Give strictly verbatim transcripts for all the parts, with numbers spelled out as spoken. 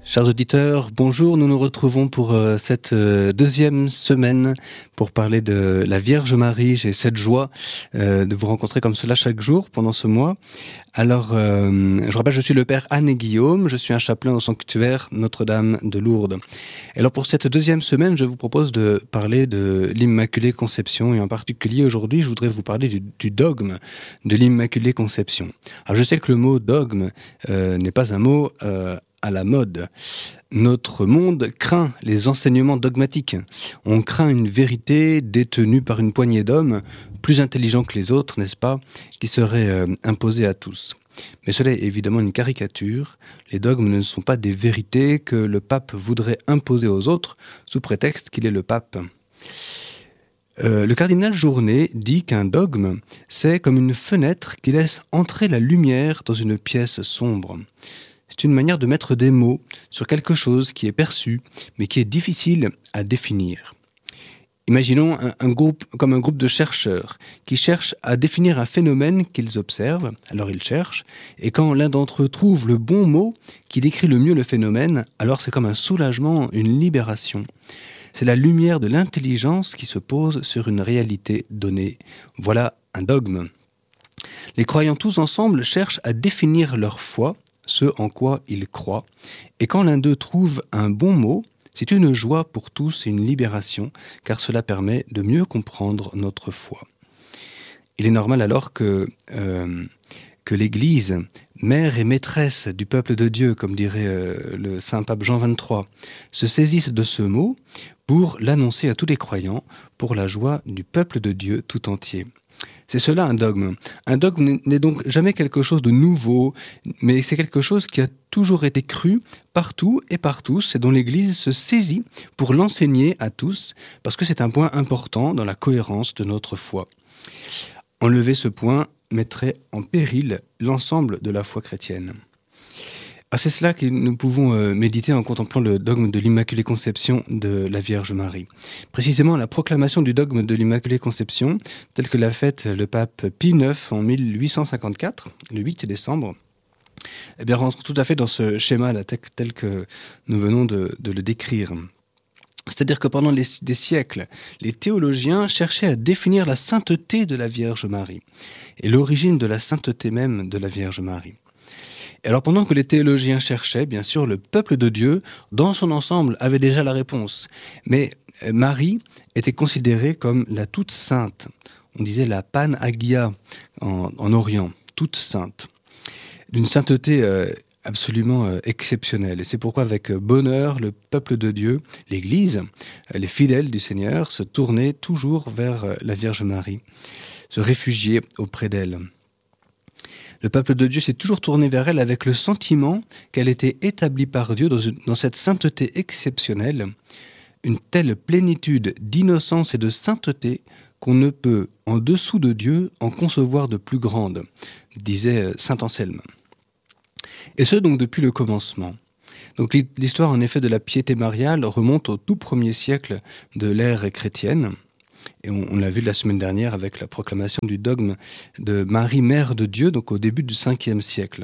Chers auditeurs, bonjour, nous nous retrouvons pour euh, cette euh, deuxième semaine pour parler de la Vierge Marie. J'ai cette joie euh, de vous rencontrer comme cela chaque jour pendant ce mois. Alors, euh, je rappelle, je suis le père Anne et Guillaume, je suis un chapelain au sanctuaire Notre-Dame de Lourdes. Et alors pour cette deuxième semaine, je vous propose de parler de l'Immaculée Conception et en particulier aujourd'hui, je voudrais vous parler du, du dogme de l'Immaculée Conception. Alors je sais que le mot dogme euh, n'est pas un mot euh, à la mode. Notre monde craint les enseignements dogmatiques. On craint une vérité détenue par une poignée d'hommes, plus intelligents que les autres, n'est-ce pas, qui serait euh, imposée à tous. Mais cela est évidemment une caricature. Les dogmes ne sont pas des vérités que le pape voudrait imposer aux autres, sous prétexte qu'il est le pape. Euh, le cardinal Journet dit qu'un dogme, c'est comme une fenêtre qui laisse entrer la lumière dans une pièce sombre. C'est une manière de mettre des mots sur quelque chose qui est perçu, mais qui est difficile à définir. Imaginons un, un groupe, comme un groupe de chercheurs qui cherchent à définir un phénomène qu'ils observent, alors ils cherchent, et quand l'un d'entre eux trouve le bon mot qui décrit le mieux le phénomène, alors c'est comme un soulagement, une libération. C'est la lumière de l'intelligence qui se pose sur une réalité donnée. Voilà un dogme. Les croyants tous ensemble cherchent à définir leur foi, ce en quoi ils croient, et quand l'un d'eux trouve un bon mot, c'est une joie pour tous et une libération, car cela permet de mieux comprendre notre foi. Il est normal alors que, euh, que l'Église, mère et maîtresse du peuple de Dieu, comme dirait euh, le saint pape Jean vingt-trois, se saisisse de ce mot pour l'annoncer à tous les croyants, pour la joie du peuple de Dieu tout entier. C'est cela un dogme. Un dogme n'est donc jamais quelque chose de nouveau, mais c'est quelque chose qui a toujours été cru partout et par tous, et dont l'Église se saisit pour l'enseigner à tous, parce que c'est un point important dans la cohérence de notre foi. Enlever ce point mettrait en péril l'ensemble de la foi chrétienne. Ah, c'est cela que nous pouvons euh, méditer en contemplant le dogme de l'Immaculée Conception de la Vierge Marie. Précisément, la proclamation du dogme de l'Immaculée Conception, telle que l'a faite le pape Pie neuf en mille huit cent cinquante-quatre, le huit décembre, eh bien, rentre tout à fait dans ce schéma-là, tel que nous venons de, de le décrire. C'est-à-dire que pendant les, des siècles, les théologiens cherchaient à définir la sainteté de la Vierge Marie et l'origine de la sainteté même de la Vierge Marie. Et alors pendant que les théologiens cherchaient, bien sûr, le peuple de Dieu, dans son ensemble, avait déjà la réponse. Mais Marie était considérée comme la toute sainte. On disait la Pan-Hagia en, en Orient, toute sainte. D'une sainteté euh, absolument euh, exceptionnelle. Et c'est pourquoi avec bonheur, le peuple de Dieu, l'Église, euh, les fidèles du Seigneur, se tournaient toujours vers euh, la Vierge Marie, se réfugiaient auprès d'elle. Le peuple de Dieu s'est toujours tourné vers elle avec le sentiment qu'elle était établie par Dieu dans, une, dans cette sainteté exceptionnelle, une telle plénitude d'innocence et de sainteté qu'on ne peut, en dessous de Dieu, en concevoir de plus grande, disait saint Anselme. Et ce, donc, depuis le commencement. Donc, l'histoire, en effet, de la piété mariale remonte au tout premier siècle de l'ère chrétienne. Et on, on l'a vu la semaine dernière avec la proclamation du dogme de Marie, Mère de Dieu, donc au début du cinquième siècle.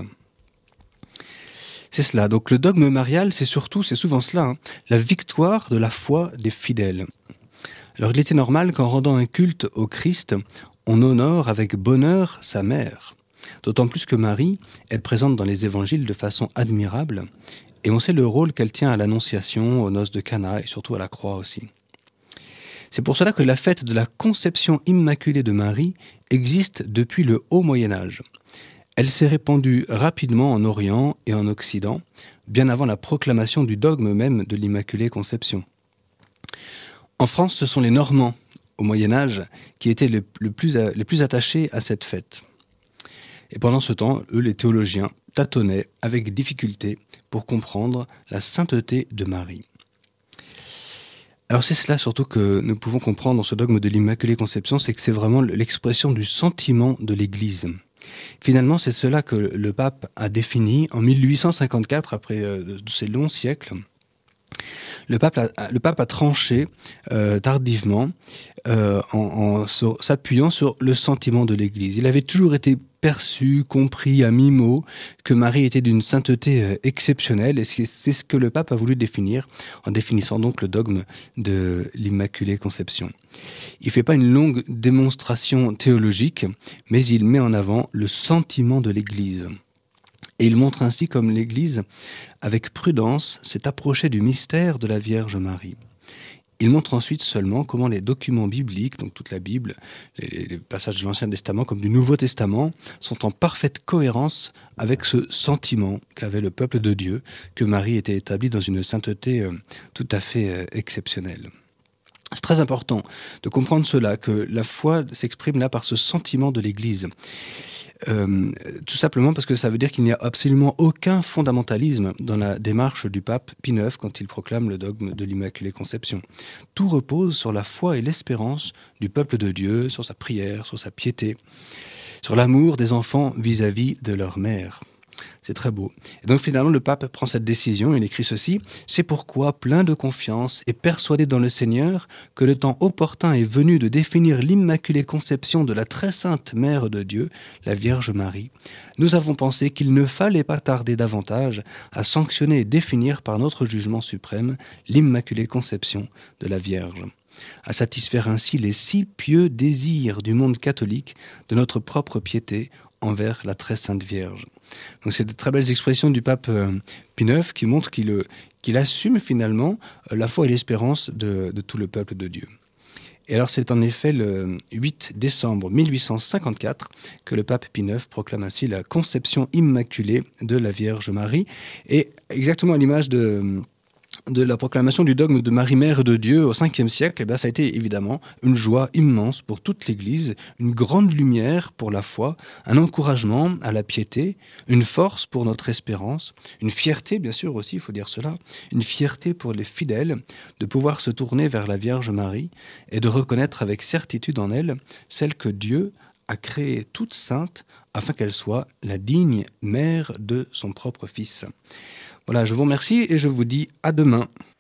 C'est cela. Donc le dogme marial, c'est surtout, c'est souvent cela, hein, la victoire de la foi des fidèles. Alors il était normal qu'en rendant un culte au Christ, on honore avec bonheur sa mère. D'autant plus que Marie est présente dans les évangiles de façon admirable, et on sait le rôle qu'elle tient à l'Annonciation, aux noces de Cana et surtout à la croix aussi. C'est pour cela que la fête de la conception immaculée de Marie existe depuis le haut Moyen-Âge. Elle s'est répandue rapidement en Orient et en Occident, bien avant la proclamation du dogme même de l'Immaculée Conception. En France, ce sont les Normands, au Moyen-Âge, qui étaient les, le plus, les plus attachés à cette fête. Et pendant ce temps, eux, les théologiens, tâtonnaient avec difficulté pour comprendre la sainteté de Marie. Alors c'est cela surtout que nous pouvons comprendre dans ce dogme de l'Immaculée Conception, c'est que c'est vraiment l'expression du sentiment de l'Église. Finalement, c'est cela que le pape a défini en mille huit cent cinquante-quatre, après euh, ces longs siècles. le pape a, le pape a tranché euh, tardivement euh, en, en sur, s'appuyant sur le sentiment de l'Église. Il avait toujours été perçu, compris à mi-mot que Marie était d'une sainteté euh, exceptionnelle, et c'est, c'est ce que le pape a voulu définir en définissant donc le dogme de l'Immaculée Conception. Il ne fait pas une longue démonstration théologique, mais il met en avant le sentiment de l'Église. Et il montre ainsi comme l'Église, avec prudence, s'est approchée du mystère de la Vierge Marie. Il montre ensuite seulement comment les documents bibliques, donc toute la Bible, les, les passages de l'Ancien Testament comme du Nouveau Testament, sont en parfaite cohérence avec ce sentiment qu'avait le peuple de Dieu, que Marie était établie dans une sainteté euh, tout à fait euh, exceptionnelle. C'est très important de comprendre cela, que la foi s'exprime là par ce sentiment de l'Église. Euh, tout simplement parce que ça veut dire qu'il n'y a absolument aucun fondamentalisme dans la démarche du pape Pie neuf quand il proclame le dogme de l'Immaculée Conception. Tout repose sur la foi et l'espérance du peuple de Dieu, sur sa prière, sur sa piété, sur l'amour des enfants vis-à-vis de leur mère. C'est très beau. Et donc finalement, le pape prend cette décision, il écrit ceci: « C'est pourquoi, plein de confiance et persuadé dans le Seigneur que le temps opportun est venu de définir l'Immaculée Conception de la très sainte Mère de Dieu, la Vierge Marie, nous avons pensé qu'il ne fallait pas tarder davantage à sanctionner et définir par notre jugement suprême l'Immaculée Conception de la Vierge, à satisfaire ainsi les si pieux désirs du monde catholique de notre propre piété envers la très sainte Vierge. » Donc c'est de très belles expressions du pape euh, Pie neuf qui montrent qu'il, euh, qu'il assume finalement euh, la foi et l'espérance de, de tout le peuple de Dieu. Et alors c'est en effet le huit décembre mille huit cent cinquante-quatre que le pape Pie neuf proclame ainsi la conception immaculée de la Vierge Marie, et exactement à l'image de... de la proclamation du dogme de Marie Mère de Dieu au cinquième siècle, eh bien, ça a été évidemment une joie immense pour toute l'Église, une grande lumière pour la foi, un encouragement à la piété, une force pour notre espérance, une fierté bien sûr aussi, il faut dire cela, une fierté pour les fidèles de pouvoir se tourner vers la Vierge Marie et de reconnaître avec certitude en elle celle que Dieu a créée toute sainte afin qu'elle soit la digne mère de son propre Fils. Voilà, je vous remercie et je vous dis à demain.